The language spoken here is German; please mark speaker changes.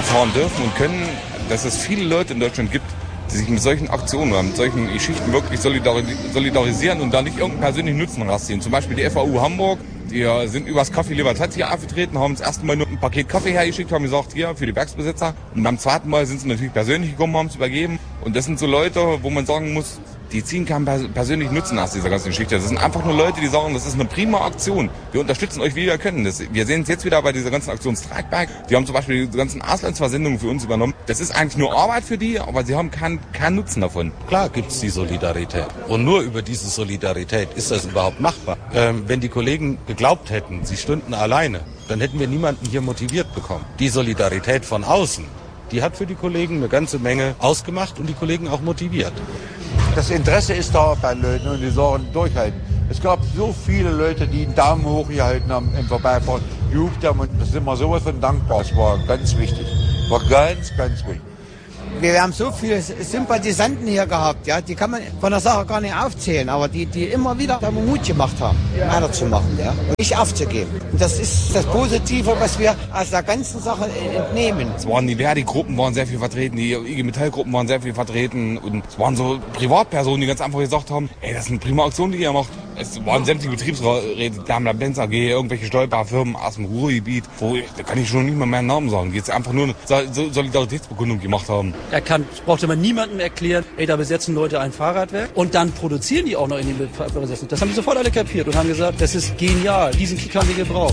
Speaker 1: erfahren dürfen und können, dass es viele Leute in Deutschland gibt, die sich mit solchen Aktionen oder mit solchen Geschichten wirklich solidarisieren und da nicht irgendeinen persönlichen Nutzen rausziehen. Zum Beispiel die FAU Hamburg, die sind übers Kaffee Libertad hier aufgetreten, haben das erste Mal nur ein Paket Kaffee hergeschickt, haben gesagt, hier für die Werksbesitzer. Und beim zweiten Mal sind sie natürlich persönlich gekommen, haben es übergeben. Und das sind so Leute, wo man sagen muss, die ziehen keinen persönlichen Nutzen aus dieser ganzen Geschichte. Das sind einfach nur Leute, die sagen, das ist eine prima Aktion. Wir unterstützen euch, wie wir können. Wir sehen es jetzt wieder bei dieser ganzen Aktion Streikbike. Die haben zum Beispiel die ganzen Auslandsversendungen für uns übernommen. Das ist eigentlich nur Arbeit für die, aber sie haben keinen Nutzen davon.
Speaker 2: Klar gibt's die Solidarität. Und nur über diese Solidarität ist das überhaupt machbar. Wenn die Kollegen geglaubt hätten, sie stünden alleine, dann hätten wir niemanden hier motiviert bekommen. Die Solidarität von außen, die hat für die Kollegen eine ganze Menge ausgemacht und die Kollegen auch motiviert.
Speaker 3: Das Interesse ist da bei den Leuten und die sollen durchhalten. Es gab so viele Leute, die einen Daumen hoch gehalten haben im Vorbeifahren, gehupt haben und da sind wir sowas von dankbar. Das war ganz wichtig. War ganz wichtig.
Speaker 4: Wir haben so viele Sympathisanten hier gehabt, ja, die kann man von der Sache gar nicht aufzählen, aber die immer wieder Mut gemacht haben, weiterzumachen, ja, und nicht aufzugeben. Und das ist das Positive, was wir aus der ganzen Sache entnehmen.
Speaker 1: Es waren die Verdi-Gruppen waren sehr viel vertreten, die IG Metall-Gruppen waren sehr viel vertreten und es waren so Privatpersonen, die ganz einfach gesagt haben, ey, das ist eine prima Aktion, die ihr macht. Es waren sämtliche Betriebsräte, Daimler-Benz AG, irgendwelche Stolperfirmen aus dem Ruhrgebiet, da kann ich schon nicht mehr meinen Namen sagen, die jetzt einfach nur eine Solidaritätsbekundung gemacht haben.
Speaker 5: Brauchte man niemandem erklären, ey, da besetzen Leute ein Fahrradwerk und dann produzieren die auch noch in den Besetzungen. Das haben die sofort alle kapiert und haben gesagt, das ist genial, diesen Kick haben wir gebraucht.